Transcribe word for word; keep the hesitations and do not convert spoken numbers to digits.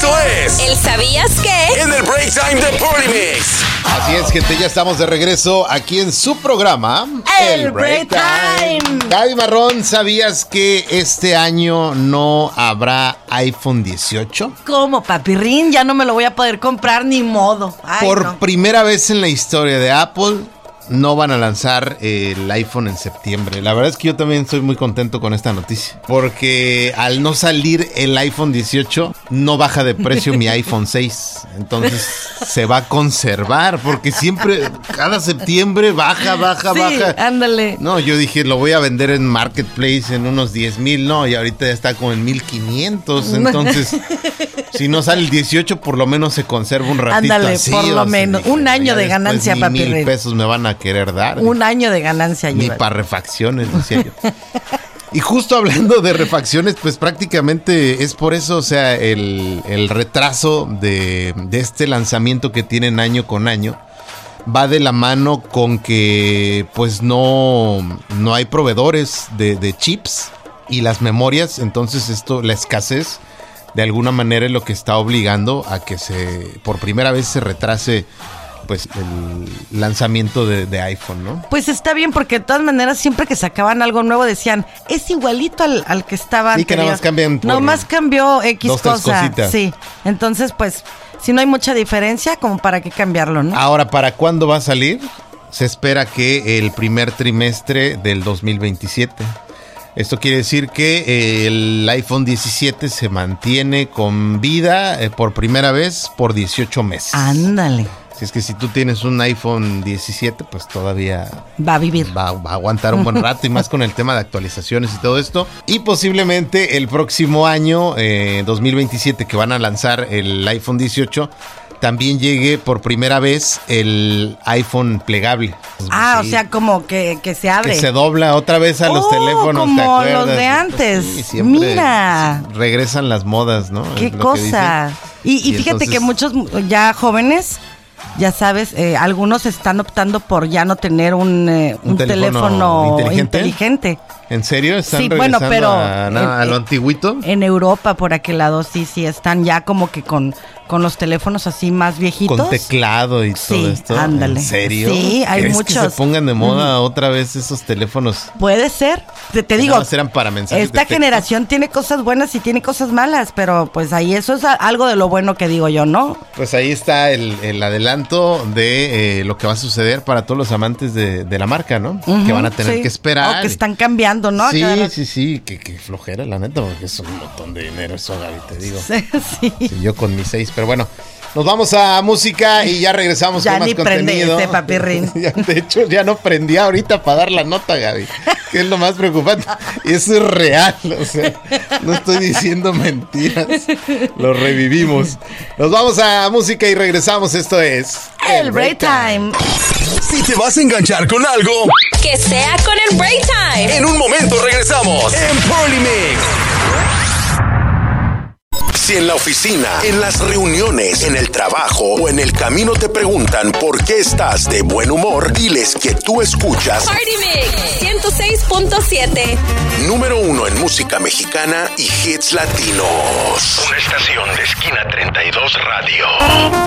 es ¿El sabías qué? en el Break Time de Polymix. Así es, gente, ya estamos de regreso aquí en su programa, El Break Time. Gaby Marrón, ¿sabías que este año no habrá iPhone dieciocho? ¿Cómo, papirrín? Ya no me lo voy a poder comprar ni modo. Ay, Por no. primera vez en la historia de Apple, no van a lanzar el iPhone en septiembre. La verdad es que yo también estoy muy contento con esta noticia, porque al no salir el iPhone dieciocho, no baja de precio mi iPhone seis. Entonces se va a conservar, porque siempre, cada septiembre baja, baja, Sí, baja. ándale. No, yo dije, lo voy a vender en Marketplace en unos diez mil, no, y ahorita ya está como en mil quinientos. Entonces, si no sale el dieciocho, por lo menos se conserva un ratito. Ándale, así, por lo o sea, menos. dije, Un año ya de después ganancia, ni papirrín. mil pesos me van a querer dar. Un año de ganancia Ni lleva. para refacciones, decía yo. Y justo hablando de refacciones, pues prácticamente es por eso, o sea, el, el retraso de, de este lanzamiento que tienen año con año va de la mano con que pues no, no hay proveedores de, de chips y las memorias. Entonces esto, la escasez de alguna manera es lo que está obligando a que se por primera vez se retrase pues el lanzamiento de, de iPhone, ¿no? Pues está bien, porque de todas maneras siempre que sacaban algo nuevo decían, es igualito al, al que estaba Sí, anterior. que nada más cambian por Nada más cambió X dos, tres cosa. cositas. Sí, entonces pues, si no hay mucha diferencia, como para qué cambiarlo, ¿no? Ahora, ¿para cuándo va a salir? Se espera que el primer trimestre del dos mil veintisiete. Esto quiere decir que el iPhone diecisiete se mantiene con vida eh, por primera vez por dieciocho meses. Ándale, Si es que si tú tienes un iPhone diecisiete, pues todavía va a vivir. va, va a aguantar un buen rato, y más con el tema de actualizaciones y todo esto. Y posiblemente el próximo año, eh, dos mil veintisiete, que van a lanzar el iPhone dieciocho, también llegue por primera vez el iPhone plegable. Ah, Sí, o sea, como que, que se abre. que se dobla otra vez a los Oh, teléfonos, como ¿te acuerdas? los de antes. Sí, siempre Mira. regresan las modas, ¿no? Qué Es lo que cosa. Y, y Y fíjate entonces- que muchos ya jóvenes, ya sabes, eh, algunos están optando por ya no tener un, eh, ¿Un un teléfono teléfono, inteligente? inteligente. ¿En serio? ¿Están Sí, bueno, regresando pero a, na- a en- lo antiguito? En Europa, por aquel lado, sí, sí, están ya como que con, con los teléfonos así más viejitos. Con teclado y Sí, todo esto. ándale. ¿En serio? Sí, hay ¿Crees muchos. que se pongan de moda otra vez esos teléfonos? Puede ser. Te, te Que digo, nada más eran para mensajes esta de texto. generación tiene cosas buenas y tiene cosas malas, pero pues ahí eso es a- algo de lo bueno que digo yo, ¿no? Pues ahí está el, el adelanto de eh, lo que va a suceder para todos los amantes de, de la marca, ¿no? Que Ujú, van a tener sí. que esperar. O que están cambiando, ¿no? Sí, Cada rato. sí, sí, que, que flojera, la neta, porque es un montón de dinero eso, Gaby, te digo. Sí, sí. Sí, yo con mis seis, pero bueno, nos vamos a música y ya regresamos Ya con más ni prende contenido. ese papirrín. Ya, de hecho, ya no prendí ahorita para dar la nota, Gaby, que es lo más preocupante. Eso es real, o sea, no estoy diciendo mentiras, lo revivimos. Nos vamos a música y regresamos, esto es... El Break Time. Si te vas a enganchar con algo, Que sea con el Break Time. en un momento regresamos en Polymix. Si en la oficina, en las reuniones, en el trabajo o en el camino te preguntan por qué estás de buen humor, diles que tú escuchas Party Mix ciento seis punto siete. número uno en música mexicana y hits latinos. Una estación de Esquina treinta y dos Radio.